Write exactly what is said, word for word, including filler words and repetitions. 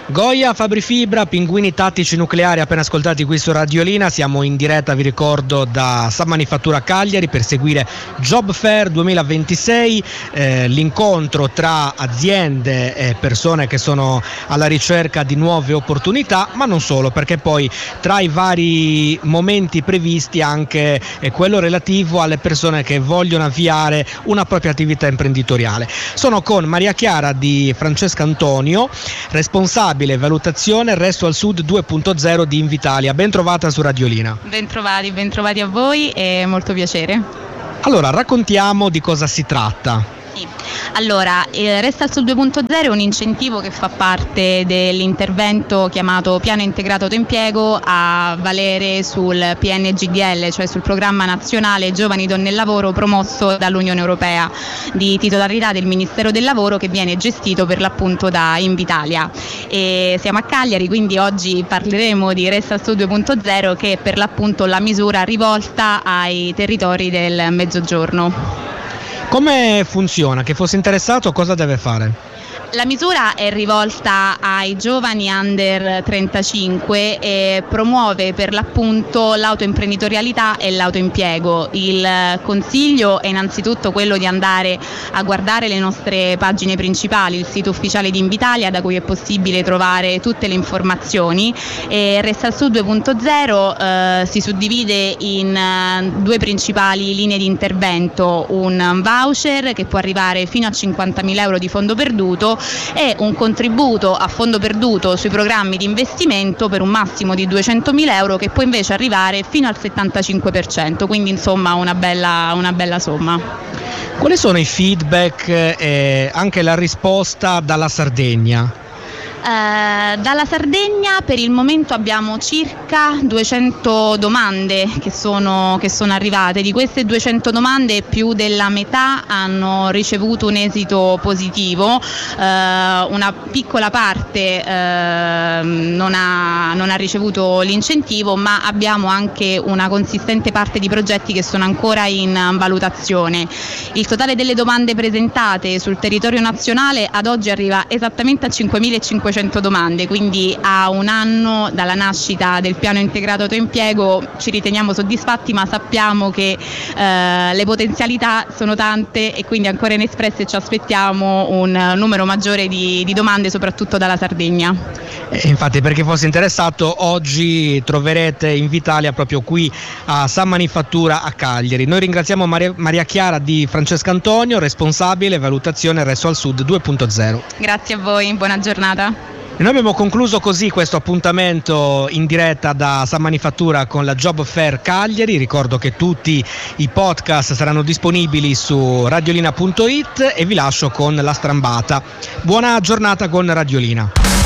Goya, Fabri Fibra, Pinguini Tattici Nucleari appena ascoltati qui su Radiolina. Siamo in diretta, vi ricordo, da San Manifattura Cagliari per seguire Job Fair duemilaventisei, eh, l'incontro tra aziende e persone che sono alla ricerca di nuove opportunità, ma non solo, perché poi tra i vari momenti previsti anche è quello relativo alle persone che vogliono avviare una propria attività imprenditoriale. Sono con Maria Chiara di Francesca Antonio, responsabile valutazione Resto al Sud due punto zero di Invitalia. Ben trovata su Radiolina. Ben trovati, ben trovati a voi e molto piacere. Allora, raccontiamo di cosa si tratta. Allora, eh, Resta al Sud due punto zero è un incentivo che fa parte dell'intervento chiamato Piano Integrato Autoimpiego, a valere sul P N G D L, cioè sul Programma Nazionale Giovani Donne e Lavoro, promosso dall'Unione Europea, di titolarità del Ministero del Lavoro, che viene gestito per l'appunto da Invitalia. E siamo a Cagliari, quindi oggi parleremo di Resta al Sud due punto zero, che è per l'appunto la misura rivolta ai territori del Mezzogiorno. Come funziona? Chi fosse interessato cosa deve fare? La misura è rivolta ai giovani under trentacinque e promuove per l'appunto l'autoimprenditorialità e l'autoimpiego. Il consiglio è innanzitutto quello di andare a guardare le nostre pagine principali, il sito ufficiale di Invitalia, da cui è possibile trovare tutte le informazioni. E Resta al Sud due punto zero eh, si suddivide in eh, due principali linee di intervento: un voucher che può arrivare fino a cinquantamila euro di fondo perduto e un contributo a fondo perduto sui programmi di investimento per un massimo di duecentomila euro, che può invece arrivare fino al settantacinque per cento, quindi insomma una bella, una bella somma. Quali sono i feedback e anche la risposta dalla Sardegna? Eh, dalla Sardegna per il momento abbiamo circa duecento domande che sono, che sono arrivate. Di queste duecento domande più della metà hanno ricevuto un esito positivo, eh, una piccola parte eh, non ha, non ha ricevuto l'incentivo, ma abbiamo anche una consistente parte di progetti che sono ancora in valutazione. Il totale delle domande presentate sul territorio nazionale ad oggi arriva esattamente a cinquemilacinquecento domande, quindi a un anno dalla nascita del Piano Integrato Autoimpiego ci riteniamo soddisfatti, ma sappiamo che eh, le potenzialità sono tante e quindi ancora inespresse ci aspettiamo un numero maggiore di, di domande, soprattutto dalla Sardegna. Eh, infatti, per chi fosse interessato, oggi troverete Invitalia proprio qui a San Manifattura a Cagliari. Noi ringraziamo Maria, Maria Chiara di Francesca Antonio, responsabile valutazione Resto al Sud due punto zero. Grazie a voi, buona giornata. E noi abbiamo concluso così questo appuntamento in diretta da San Manifattura con la Job Fair Cagliari. Ricordo che tutti i podcast saranno disponibili su radiolina punto it e vi lascio con la strambata. Buona giornata con Radiolina.